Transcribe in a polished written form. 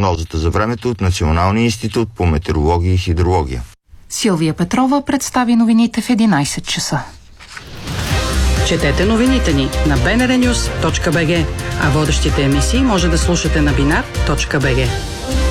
прогнозата за времето от Националния институт по метеорология и хидрология. Силвия Петрова представи новините в 11 часа. Четете новините ни на bnrnews.bg, а водещите емисии може да слушате на binar.bg.